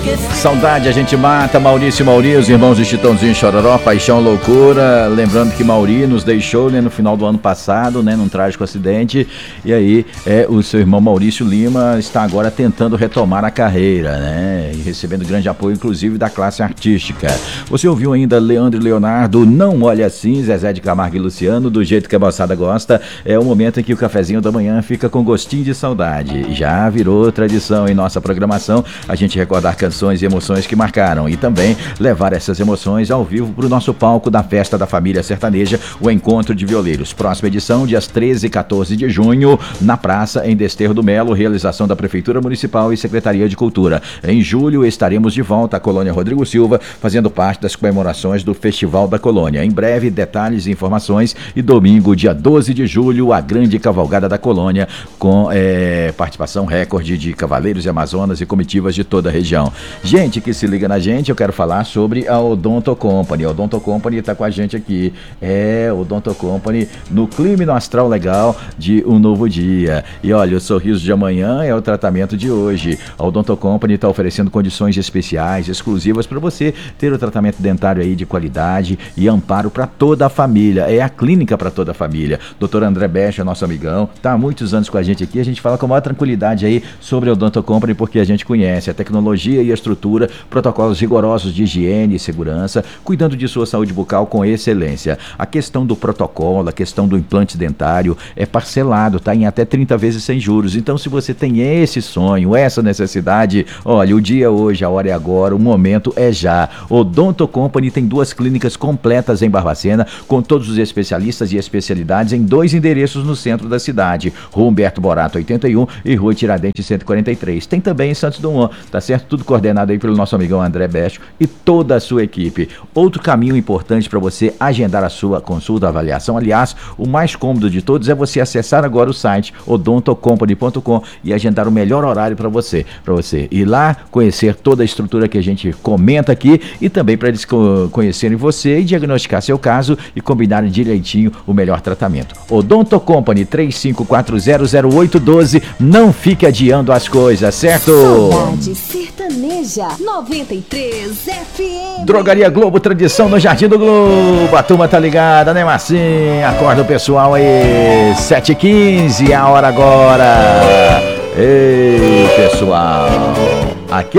Saudade a gente mata, Maurício e Mauri, os irmãos de Chitãozinho e Chororó, paixão, loucura. Lembrando que Mauri nos deixou, né, no final do ano passado, né, num trágico acidente. E aí, o seu irmão Maurício Lima está agora tentando retomar a carreira, né, e recebendo grande apoio, inclusive, da classe artística. Você ouviu ainda Leandro e Leonardo, Não Olhe Assim, Zezé de Camargo e Luciano, do jeito que a moçada gosta. É o momento em que o cafezinho da manhã fica com gostinho de saudade. Já virou tradição em nossa programação a gente recordar canções e emoções que marcaram e também levar essas emoções ao vivo para o nosso palco da Festa da Família Sertaneja, o Encontro de Violeiros. Próxima edição, dias 13 e 14 de junho, na praça, em Desterro do Melo, realização da Prefeitura Municipal e Secretaria de Cultura. Em julho, estaremos de volta à Colônia Rodrigo Silva, fazendo parte das comemorações do Festival da Colônia. Em breve, detalhes e informações. E domingo, dia 12 de julho, a grande cavalgada da Colônia, com participação recorde de cavaleiros e amazonas e comitivas de toda a região. Gente que se liga na gente, eu quero falar sobre a Odonto Company. A Odonto Company está com a gente aqui. Odonto Company no clima e no astral legal de um novo dia. E olha, o sorriso de amanhã é o tratamento de hoje. A Odonto Company está oferecendo condições especiais, exclusivas para você ter o tratamento dentário aí de qualidade e amparo para toda a família. É a clínica para toda a família. Dr. André Becha, nosso amigão, está há muitos anos com a gente aqui. A gente fala com a maior tranquilidade aí sobre a Odonto Company porque a gente conhece a tecnologia e a estrutura, protocolos rigorosos de higiene e segurança, cuidando de sua saúde bucal com excelência. A questão do protocolo, a questão do implante dentário é parcelado, tá? Em até 30 vezes sem juros. Então, se você tem esse sonho, essa necessidade, olha, o dia é hoje, a hora é agora, o momento é já. Odonto Company tem 2 clínicas completas em Barbacena, com todos os especialistas e especialidades em 2 endereços no centro da cidade, Rua Humberto Borato 81 e Rua Tiradentes 143. Tem também em Santos Dumont, tá certo? Tudo coordenado aí pelo nosso amigão André Becho e toda a sua equipe. Outro caminho importante para você agendar a sua consulta, avaliação, aliás, o mais cômodo de todos é você acessar agora o site odontocompany.com e agendar o melhor horário para você ir lá, conhecer toda a estrutura que a gente comenta aqui e também para eles conhecerem você e diagnosticar seu caso e combinarem direitinho o melhor tratamento. Odonto Company 35400812, não fique adiando as coisas, certo? Saudade Sertaneja 93 FM. Drogaria Globo, tradição no Jardim do Globo. A turma tá ligada, né, Marcinho? Acorda o pessoal aí, 7h15, a hora agora. Ei, pessoal, aqui